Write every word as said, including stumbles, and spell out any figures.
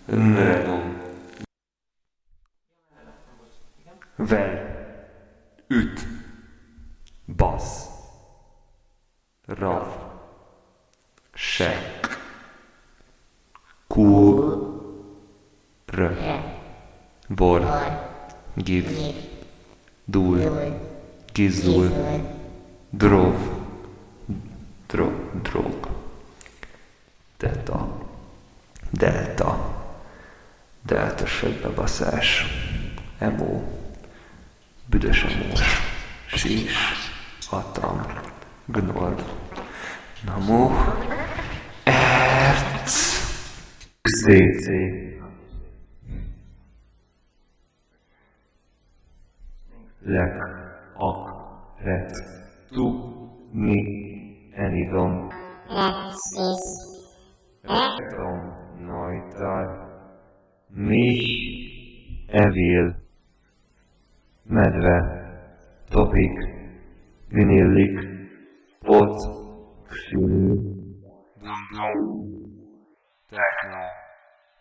Nredom. Ver. Üt. Basz. Rav. Se. Kur. R. Vor. Giv. Dul. Gizzul. Drov. Dro. Drog. Delta. Delta. Delta segbebaszás. Emo. Büdös emós. Sís. Atam. Gnord. Namo. Erc. Zécé. Lek. Ak. Ret. Tu. Mi. Enidom. Rektom. Najtár. Mich. Evil. Medve. Topik. Vinillik. Pot. Sülő. Dum-dum. Techno.